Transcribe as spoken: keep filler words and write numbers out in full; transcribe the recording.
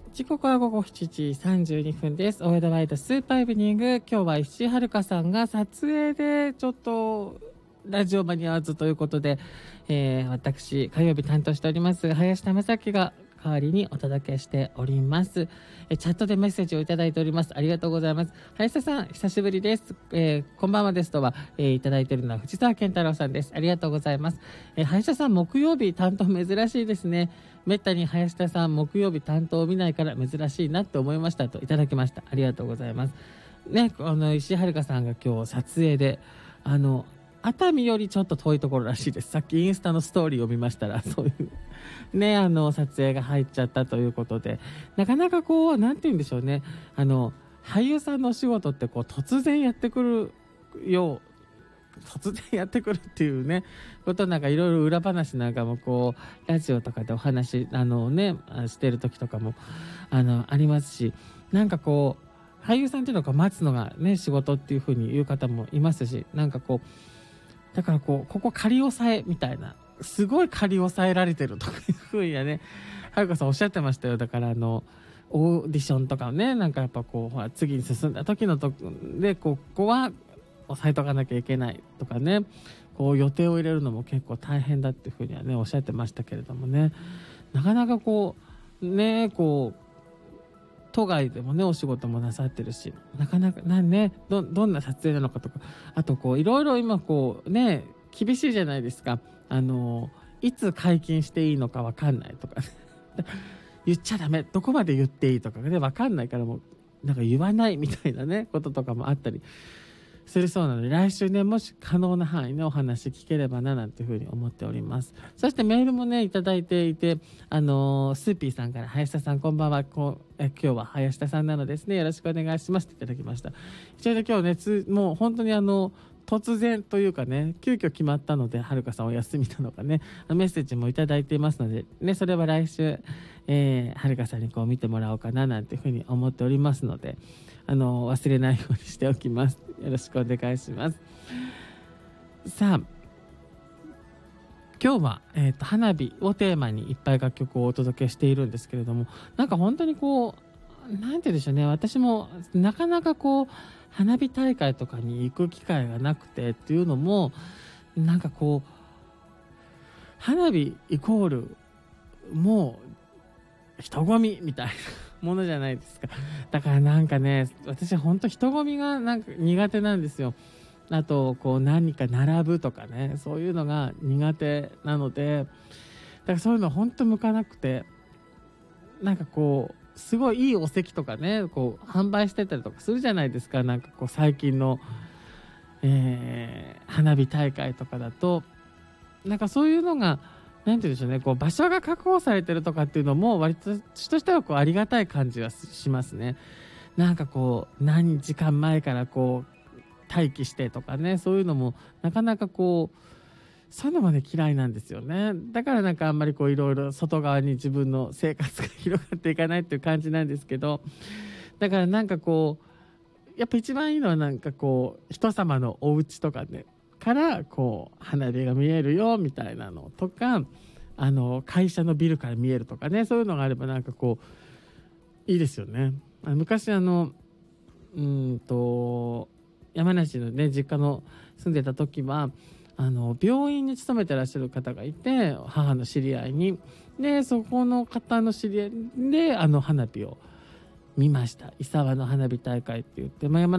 時刻は午後しちじさんじゅうにふんです。オーエドワイドスーパーイブニング。今日は石井遥さんが撮影でちょっとラジオ間に合わずということで、えー、私火曜日担当しております林田正樹が代わりにお届けしております。えチャットでメッセージをいただいております。ありがとうございます。林田さん久しぶりです。えー、こんばんはですとは、えー、いただいているのは藤沢健太郎さんです。ありがとうございます。えー、林田さん木曜日担当珍しいですね。めったに林田さん木曜日担当を見ないから珍しいなって思いましたといただきました。ありがとうございますね。あの石井遥さんが今日撮影であの熱海よりちょっと遠いところらしいです。さっきインスタのストーリーを見ましたらそういうねあの撮影が入っちゃったということで、なかなかこうなんて言うんでしょうね、あの俳優さんのお仕事ってこう突然やってくるよう突然やってくるっていうねことなんかいろいろ裏話なんかもこうラジオとかでお話あのねしてる時とかもあのありますし、なんかこう俳優さんっていうのが待つのがね仕事っていう風に言う方もいますし、なんかこうだからこうここ仮押さえみたいな、すごい仮押さえられてるとかいう風にはねはるかさんおっしゃってましたよ。だからあのオーディションとかね、なんかやっぱこうほら次に進んだ時のとでここは押さえとかなきゃいけないとかね、こう予定を入れるのも結構大変だっていう風にはねおっしゃってましたけれどもね、なかなかこうねこう都外でもねお仕事もなさってるし、なかなかなね ど, どんな撮影なのかとか、あとこういろいろ今こうね厳しいじゃないですか。あのいつ解禁していいのか分かんないとか言っちゃダメ、どこまで言っていいとかね分かんないから、もうなんか言わないみたいなねこととかもあったりするそうなので、来週ねもし可能な範囲のお話聞ければななんていうふうに思っております。そしてメールもねいただいていて、あのー、スーピーさんから林田さんこんばんは、こうえ今日は林田さんなのですね、よろしくお願いしますっていただきました。一応で今日ねつもう本当にあの突然というかね急遽決まったので、はるかさんお休みなのかねメッセージもいただいていますのでね、それは来週、えー、はるかさんにこう見てもらおうかななんていうふうに思っておりますので、あの忘れないようにしておきます。よろしくお願いします。さあ今日は、えーと、花火をテーマにいっぱい楽曲をお届けしているんですけれども、なんか本当にこうなんて言うんでしょうね、私もなかなかこう花火大会とかに行く機会がなくてっていうのも、なんかこう花火イコールもう人混みみたいなものじゃないですか。だからなんかね私本当人混みがなんか苦手なんですよ。あとこう何か並ぶとかね、そういうのが苦手なので、だからそういうの本当向かなくて、なんかこうすごいいいお席とかねこう販売してたりとかするじゃないですか。なんかこう最近の、えー、花火大会とかだとなんかそういうのがなんて言うんでしょうね、こう場所が確保されてるとかっていうのも割と私としてはこうありがたい感じはしますね。なんかこう何時間前からこう待機してとかね、そういうのもなかなかこうそういうのもね嫌いなんですよね。だからなんかあんまりこういろいろ外側に自分の生活が広がっていかないっていう感じなんですけど、だからなんかこうやっぱ一番いいのはなんかこう人様のお家とかねからこう花火が見えるよみたいなのとか、あの会社のビルから見えるとかね、そういうのがあればなんかこういいですよね。あの昔あのうんと山梨のね実家の住んでた時はあの病院に勤めてらっしゃる方がいて、母の知り合いにでそこの方の知り合いであの花火を見ました。伊沢の花火大会って言って、まあ、山